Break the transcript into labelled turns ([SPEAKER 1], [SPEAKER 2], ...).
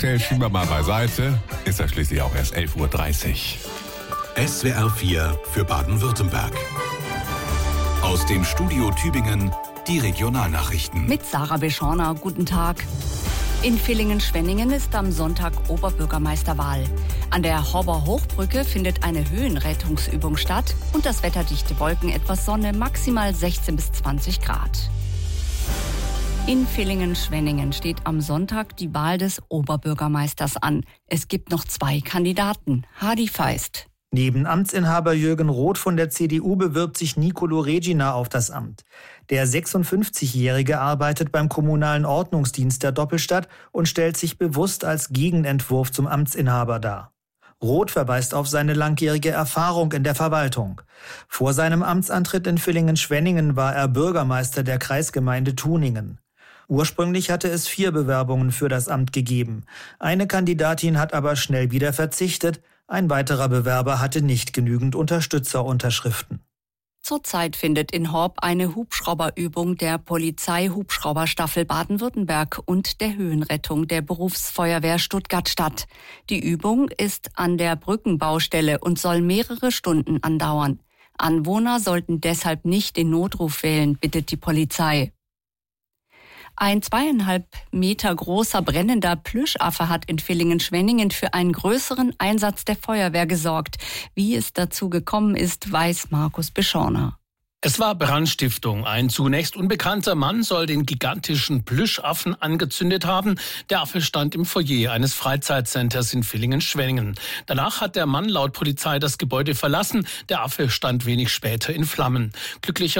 [SPEAKER 1] Schieben wir mal beiseite. Ist ja schließlich auch erst 11:30 Uhr.
[SPEAKER 2] SWR 4 für Baden-Württemberg. Aus dem Studio Tübingen die Regionalnachrichten.
[SPEAKER 3] Mit Sarah Beschorner, guten Tag. In Villingen-Schwenningen ist am Sonntag Oberbürgermeisterwahl. An der Horber Hochbrücke findet eine Höhenrettungsübung statt und das wetterdichte Wolken, etwas Sonne, maximal 16 bis 20 Grad. In Villingen-Schwenningen steht am Sonntag die Wahl des Oberbürgermeisters an. Es gibt noch 2 Kandidaten. Hadi Feist.
[SPEAKER 4] Neben Amtsinhaber Jürgen Roth von der CDU bewirbt sich Nicolo Regina auf das Amt. Der 56-Jährige arbeitet beim kommunalen Ordnungsdienst der Doppelstadt und stellt sich bewusst als Gegenentwurf zum Amtsinhaber dar. Roth verweist auf seine langjährige Erfahrung in der Verwaltung. Vor seinem Amtsantritt in Villingen-Schwenningen war er Bürgermeister der Kreisgemeinde Tuningen. Ursprünglich hatte es 4 Bewerbungen für das Amt gegeben. Eine Kandidatin hat aber schnell wieder verzichtet. Ein weiterer Bewerber hatte nicht genügend Unterstützerunterschriften.
[SPEAKER 3] Zurzeit findet in Horb eine Hubschrauberübung der Polizei-Hubschrauberstaffel Baden-Württemberg und der Höhenrettung der Berufsfeuerwehr Stuttgart statt. Die Übung ist an der Brückenbaustelle und soll mehrere Stunden andauern. Anwohner sollten deshalb nicht den Notruf wählen, bittet die Polizei. Ein 2,5 Meter großer brennender Plüschaffe hat in Villingen-Schwenningen für einen größeren Einsatz der Feuerwehr gesorgt. Wie es dazu gekommen ist, weiß Markus Beschorner.
[SPEAKER 5] Es war Brandstiftung. Ein zunächst unbekannter Mann soll den gigantischen Plüschaffen angezündet haben. Der Affe stand im Foyer eines Freizeitcenters in Villingen-Schwenningen. Danach hat der Mann laut Polizei das Gebäude verlassen. Der Affe stand wenig später in Flammen. Glücklicherweise